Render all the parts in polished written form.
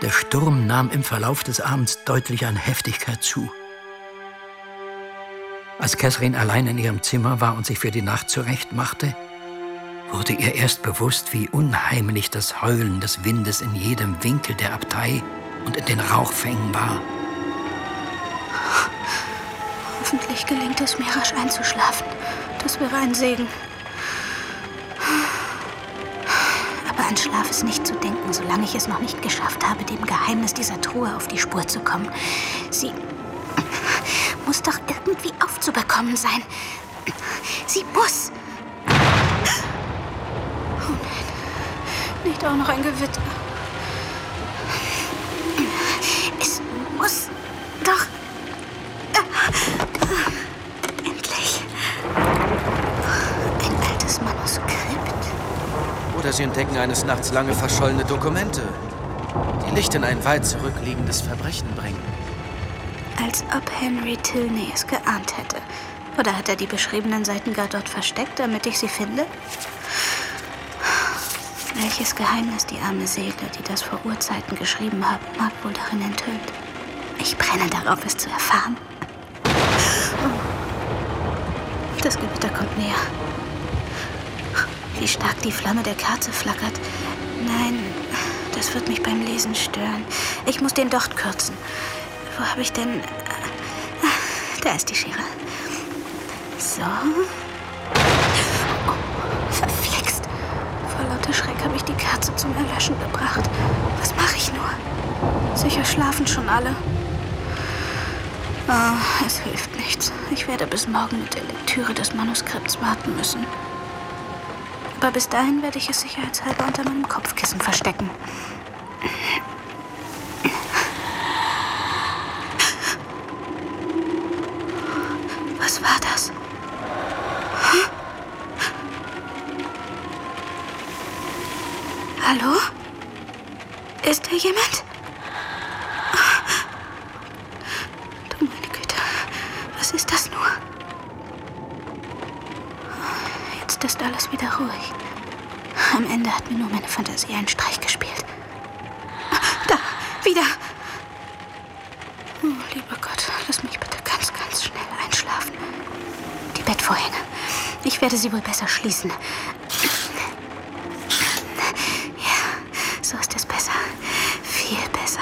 Der Sturm nahm im Verlauf des Abends deutlich an Heftigkeit zu. Als Catherine allein in ihrem Zimmer war und sich für die Nacht zurechtmachte, wurde ihr erst bewusst, wie unheimlich das Heulen des Windes in jedem Winkel der Abtei und in den Rauchfängen war. Hoffentlich gelingt es mir, rasch einzuschlafen. Das wäre ein Segen. Aber an Schlaf ist nicht zu denken, solange ich es noch nicht geschafft habe, dem Geheimnis dieser Truhe auf die Spur zu kommen. Sie muss doch irgendwie aufzubekommen sein. Sie muss. Oh nein, nicht auch noch ein Gewitter. Es muss doch. Endlich. Ein altes Manuskript. Oder Sie entdecken eines Nachts lange verschollene Dokumente, die Licht in ein weit zurückliegendes Verbrechen bringen. Als ob Henry Tilney es geahnt hätte. Oder hat er die beschriebenen Seiten gar dort versteckt, damit ich sie finde? Welches Geheimnis die arme Seele, die das vor Urzeiten geschrieben haben, mag wohl darin enthüllt? Ich brenne darauf, es zu erfahren. Das Gewitter kommt näher. Wie stark die Flamme der Kerze flackert. Nein, das wird mich beim Lesen stören. Ich muss den Docht kürzen. Wo habe ich denn... Da ist die Schere. So. Oh, verflixt. Vor lauter Schreck habe ich die Kerze zum Erlöschen gebracht. Was mache ich nur? Sicher schlafen schon alle. Oh, es hilft nichts. Ich werde bis morgen mit der Lektüre des Manuskripts warten müssen. Aber bis dahin werde ich es sicherheitshalber unter meinem Kopfkissen verstecken. Was war das? Hallo? Ist da jemand? Du meine Güte, was ist das nur? Jetzt ist alles wieder ruhig. Am Ende hat mir nur meine Fantasie einen Streich gespielt. Da, wieder! Oh, lieber Gott, lass mich bitte ganz, ganz schnell einschlafen. Die Bettvorhänge. Ich werde sie wohl besser schließen. Ja, so ist es besser. Viel besser.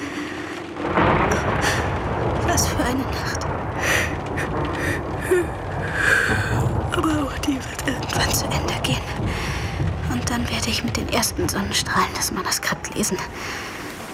Was für eine Nacht. Aber auch die wird irgendwann zu Ende gehen. Und dann werde ich mit den ersten Sonnenstrahlen das Manuskript lesen.